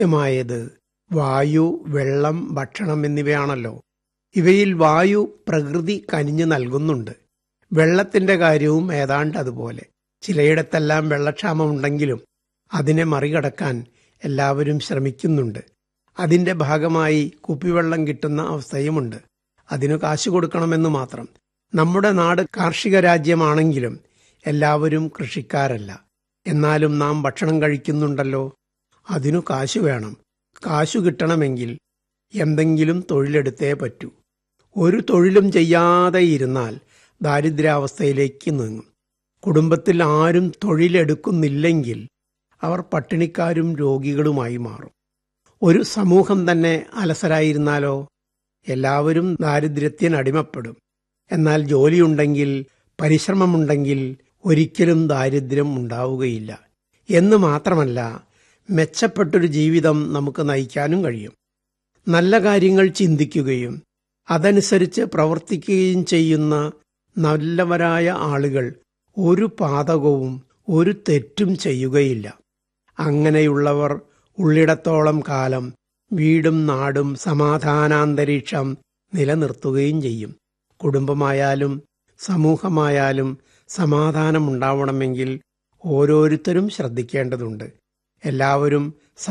ായത് വായു, വെള്ളം, ഭക്ഷണം എന്നിവയാണല്ലോ. ഇവയിൽ വായു പ്രകൃതി കനിഞ്ഞു നൽകുന്നുണ്ട്. വെള്ളത്തിന്റെ കാര്യവും ഏതാണ്ട് അതുപോലെ. ചിലയിടത്തെല്ലാം വെള്ളക്ഷാമമുണ്ടെങ്കിലും അതിനെ മറികടക്കാൻ എല്ലാവരും ശ്രമിക്കുന്നുണ്ട്. അതിന്റെ ഭാഗമായി കുപ്പിവെള്ളം കിട്ടുന്ന അവസ്ഥയുമുണ്ട്. അതിനു കാശ് കൊടുക്കണമെന്ന് മാത്രം. നമ്മുടെ നാട് കാർഷിക രാജ്യമാണെങ്കിലും എല്ലാവരും കൃഷിക്കാരല്ല. എന്നാലും നാം ഭക്ഷണം കഴിക്കുന്നുണ്ടല്ലോ. അതിനു കാശ് വേണം. കാശു കിട്ടണമെങ്കിൽ എന്തെങ്കിലും തൊഴിലെടുത്തേ പറ്റൂ. ഒരു തൊഴിലും ചെയ്യാതെ ഇരുന്നാൽ ദാരിദ്ര്യാവസ്ഥയിലേക്ക് നീങ്ങും. കുടുംബത്തിൽ ആരും തൊഴിലെടുക്കുന്നില്ലെങ്കിൽ അവർ പട്ടിണിക്കാരും രോഗികളുമായി മാറും. ഒരു സമൂഹം തന്നെ അലസരായിരുന്നാലോ? എല്ലാവരും ദാരിദ്ര്യത്തിനടിമപ്പെടും. എന്നാൽ ജോലിയുണ്ടെങ്കിൽ, പരിശ്രമമുണ്ടെങ്കിൽ ഒരിക്കലും ദാരിദ്ര്യം ഉണ്ടാവുകയില്ല. എന്ന് മാത്രമല്ല, മെച്ചപ്പെട്ടൊരു ജീവിതം നമുക്ക് നയിക്കാനും കഴിയും. നല്ല കാര്യങ്ങൾ ചിന്തിക്കുകയും അതനുസരിച്ച് പ്രവർത്തിക്കുകയും ചെയ്യുന്ന നല്ലവരായ ആളുകൾ ഒരു പാതകവും ഒരു തെറ്റും ചെയ്യുകയില്ല. അങ്ങനെയുള്ളവർ ഉള്ളിടത്തോളം കാലം വീടും നാടും സമാധാനാന്തരീക്ഷം നിലനിർത്തുകയും ചെയ്യും. കുടുംബമായാലും സമൂഹമായാലും സമാധാനമുണ്ടാവണമെങ്കിൽ ഓരോരുത്തരും ശ്രദ്ധിക്കേണ്ടതുണ്ട്. എല്ലാവരും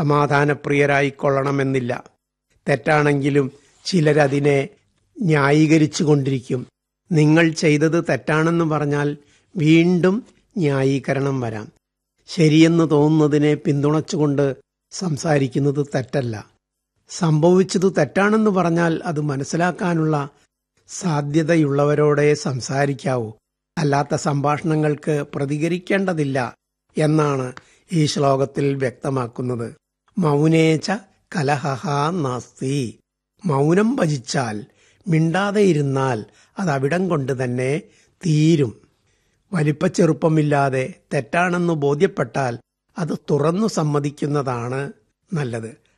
സമാധാനപ്രിയരായിക്കൊള്ളണമെന്നില്ല. തെറ്റാണെങ്കിലും ചിലരതിനെ ന്യായീകരിച്ചു കൊണ്ടിരിക്കും. നിങ്ങൾ ചെയ്തത് തെറ്റാണെന്ന് പറഞ്ഞാൽ വീണ്ടും ന്യായീകരണം വരാം. ശരിയെന്ന് തോന്നുന്നതിനെ പിന്തുണച്ചുകൊണ്ട് സംസാരിക്കുന്നത് തെറ്റല്ല. സംഭവിച്ചത് തെറ്റാണെന്ന് പറഞ്ഞാൽ അത് മനസ്സിലാക്കാനുള്ള സാധ്യതയുള്ളവരോടെ സംസാരിക്കാവൂ. അല്ലാത്ത സംഭാഷണങ്ങൾക്ക് പ്രതികരിക്കേണ്ടതില്ല എന്നാണ് ഈ ശ്ലോകത്തിൽ വ്യക്തമാക്കുന്നത്. മൗനേച കലഹ നാസ്തി. മൗനം ഭജിച്ചാൽ, മിണ്ടാതെ ഇരുന്നാൽ അതവിടം കൊണ്ട് തന്നെ തീരും. വലിപ്പച്ചെറുപ്പമില്ലാതെ തെറ്റാണെന്ന് ബോധ്യപ്പെട്ടാൽ അത് തുറന്നു സമ്മതിക്കുന്നതാണ് നല്ലത്.